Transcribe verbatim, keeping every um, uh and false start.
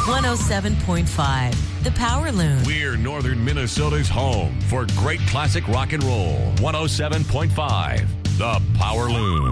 one oh seven point five, The Power Loon. We're Northern Minnesota's home for great classic rock and roll. one oh seven point five, The Power Loon.